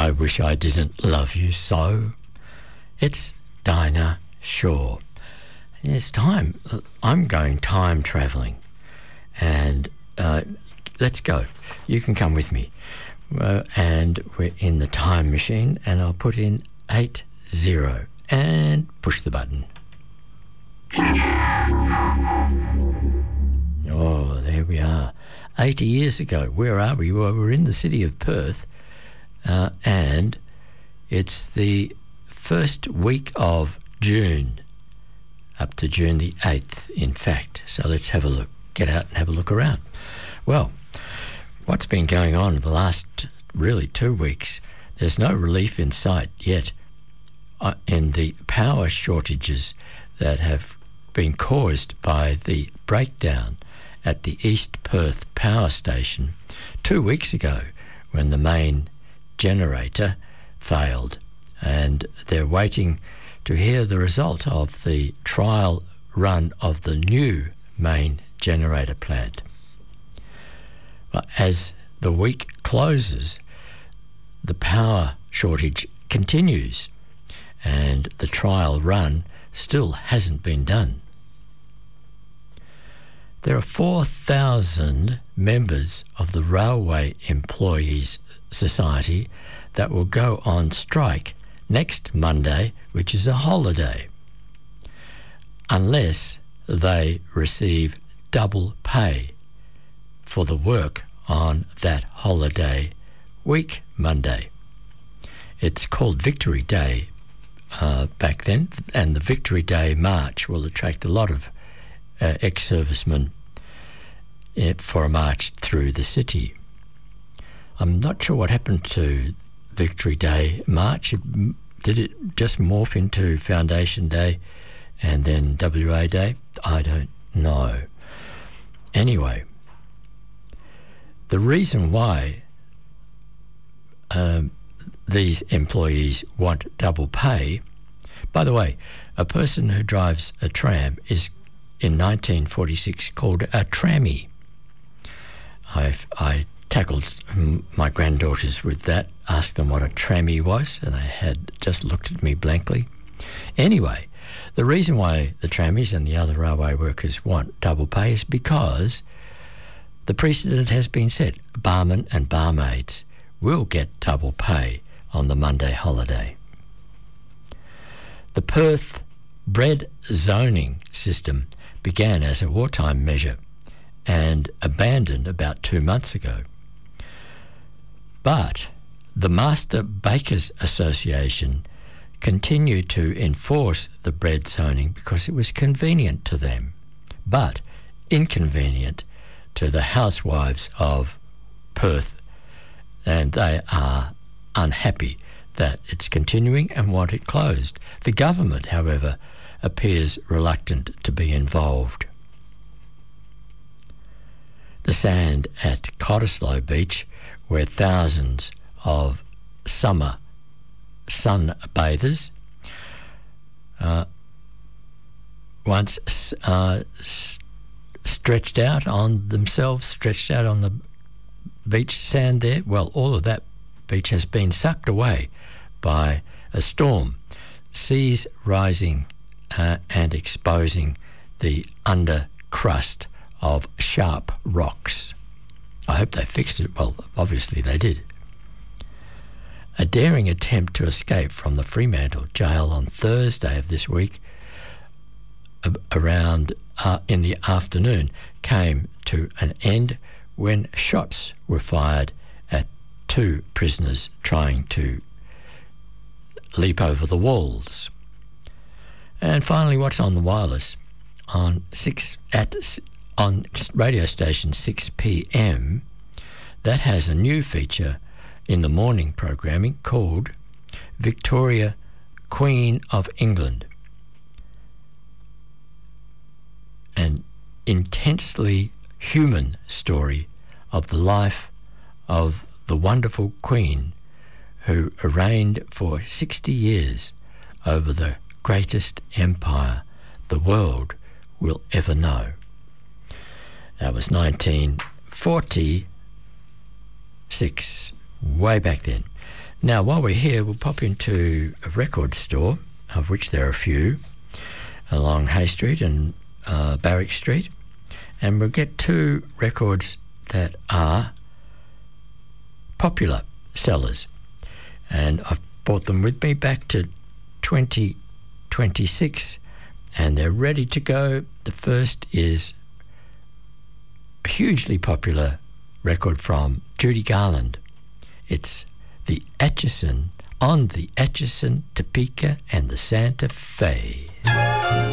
I Wish I Didn't Love You So. It's Dinah Shore. And it's time. I'm going time travelling. And let's go. You can come with me. And we're in the time machine, and I'll put in 80 and push the button. Oh, there we are. 80 years ago. Where are we? Well, we're in the city of Perth, and it's the first week of June, up to June the 8th, in fact. So let's have a look. Get out and have a look around. Well, what's been going on the last, really, 2 weeks? There's no relief in sight yet in the power shortages that have been caused by the breakdown at the East Perth Power Station 2 weeks ago, when the main generator failed, and they're waiting to hear the result of the trial run of the new main generator plant. But as the week closes, the power shortage continues, and the trial run still hasn't been done. There are 4,000 members of the Railway Employees Society that will go on strike next Monday, which is a holiday, unless they receive double pay for the work on that holiday week, Monday. It's called Victory Day back then, and the Victory Day March will attract a lot of ex-servicemen for a march through the city. I'm not sure what happened to Victory Day March. Did it just morph into Foundation Day and then WA Day? I don't know. Anyway, the reason why these employees want double pay, by the way, a person who drives a tram is in 1946 called a trammy. I tackled my granddaughters with that, asked them what a trammy was, and they had just looked at me blankly. Anyway, the reason why the trammies and the other railway workers want double pay is because the precedent has been set. Barmen and barmaids will get double pay on the Monday holiday. The Perth bread zoning system began as a wartime measure and abandoned about 2 months ago. But the Master Bakers Association continued to enforce the bread zoning because it was convenient to them, but inconvenient to the housewives of Perth, and they are unhappy that it's continuing and want it closed. The government, however, appears reluctant to be involved. The sand at Cottesloe Beach, where thousands of summer sunbathers once stretched out on the beach sand there, well, all of that beach has been sucked away by a storm, seas rising and exposing the under crust of sharp rocks. I hope they fixed it. Well, obviously they did. A daring attempt to escape from the Fremantle jail on Thursday of this week around in the afternoon came to an end when shots were fired at 2 prisoners trying to leap over the walls. And finally, what's on the wireless? On radio station 6 p.m, that has a new feature in the morning programming called Victoria, Queen of England. An intensely human story of the life of the wonderful Queen who reigned for 60 years over the greatest empire the world will ever know. That was 1946, way back then. Now, while we're here, we'll pop into a record store, of which there are a few, along Hay Street and Barrack Street, and we'll get two records that are popular sellers. And I've brought them with me back to 2026, and they're ready to go. The first is a hugely popular record from Judy Garland. It's the Atchison, on the Atchison, Topeka and the Santa Fe.